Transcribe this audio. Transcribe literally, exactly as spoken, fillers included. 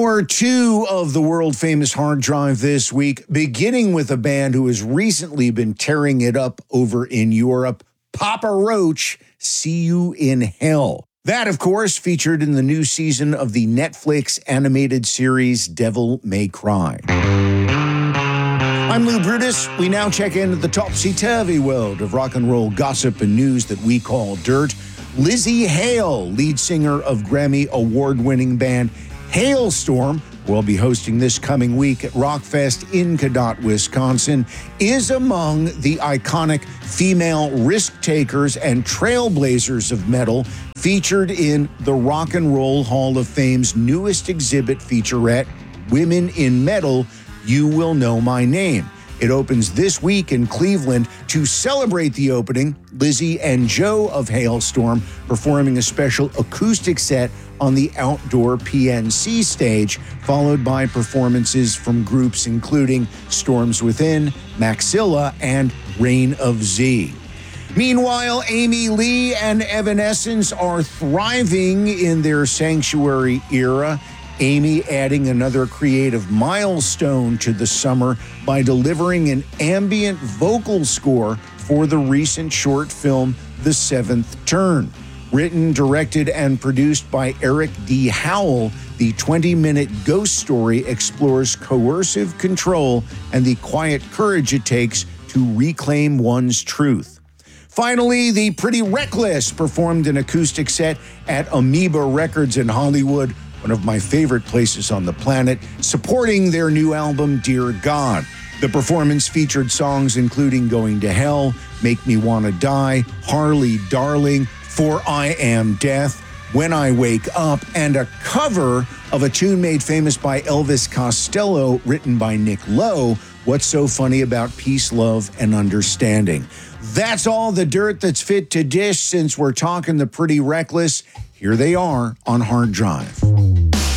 Hour two of the world-famous Hard Drive this week, beginning with a band who has recently been tearing it up over in Europe, Papa Roach, See You in Hell. That, of course, featured in the new season of the Netflix animated series Devil May Cry. I'm Lou Brutus. We now check into the topsy-turvy world of rock and roll gossip and news that we call dirt. Lzzy Hale, lead singer of Grammy award-winning band Halestorm, will be hosting this coming week at Rockfest in Cadott, Wisconsin, is among the iconic female risk-takers and trailblazers of metal featured in the Rock and Roll Hall of Fame's newest exhibit featurette, Women in Metal, You Will Know My Name. It opens this week in Cleveland. To celebrate the opening, Lzzy and Joe of Halestorm performing a special acoustic set on the outdoor P N C stage, followed by performances from groups including Storms Within, Maxilla, and Reign of Z. Meanwhile, Amy Lee and Evanescence are thriving in their Sanctuary era. Amy adding another creative milestone to the summer by delivering an ambient vocal score for the recent short film, The Seventh Turn. Written, directed, and produced by Eric D. Howell, the twenty-minute ghost story explores coercive control and the quiet courage it takes to reclaim one's truth. Finally, the Pretty Reckless performed an acoustic set at Amoeba Records in Hollywood, one of my favorite places on the planet, supporting their new album, Dear God. The performance featured songs including Going to Hell, Make Me Wanna Die, Harley Darling, For I Am Death, When I Wake Up, and a cover of a tune made famous by Elvis Costello, written by Nick Lowe, What's So Funny About Peace, Love, and Understanding. That's all the dirt that's fit to dish since we're talking the Pretty Reckless. Here they are on Hard Drive.